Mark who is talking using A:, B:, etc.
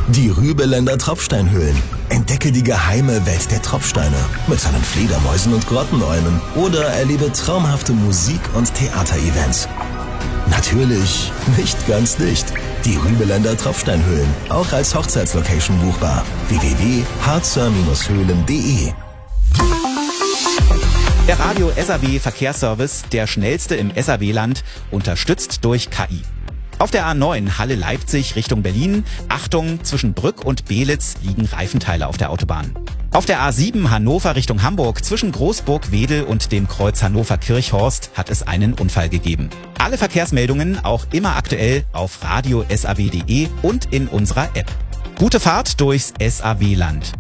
A: Die Rübeländer Tropfsteinhöhlen. Entdecke die geheime Welt der Tropfsteine mit seinen Fledermäusen und Grottenolmen oder erlebe traumhafte Musik- und Theaterevents. Natürlich nicht ganz dicht. Die Rübeländer Tropfsteinhöhlen, auch als Hochzeitslocation buchbar. www.harzer-höhlen.de.
B: Der Radio SAW Verkehrsservice, der schnellste im SAW-Land, unterstützt durch KI. Auf der A9 Halle-Leipzig Richtung Berlin, Achtung, zwischen Brück und Belitz liegen Reifenteile auf der Autobahn. Auf der A7 Hannover Richtung Hamburg zwischen Großburg-Wedel und dem Kreuz Hannover-Kirchhorst hat es einen Unfall gegeben. Alle Verkehrsmeldungen auch immer aktuell auf radio-saw.de und in unserer App. Gute Fahrt durchs SAW-Land.